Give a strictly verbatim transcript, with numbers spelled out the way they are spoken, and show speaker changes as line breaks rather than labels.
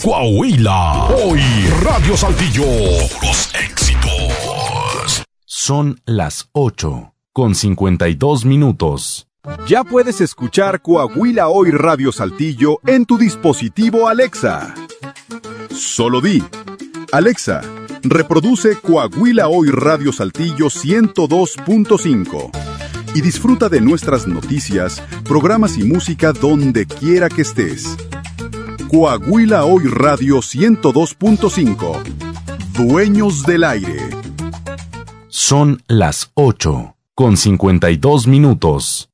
Coahuila. Hoy Radio Saltillo. Puros éxitos.
Son las ocho con cincuenta y dos minutos.
Ya puedes escuchar Coahuila Hoy Radio Saltillo en tu dispositivo Alexa. Solo di: Alexa, reproduce Coahuila Hoy Radio Saltillo ciento dos punto cinco y disfruta de nuestras noticias, programas y música donde quiera que estés. Coahuila Hoy Radio ciento dos punto cinco. Dueños del aire.
Son las ocho con cincuenta y dos minutos.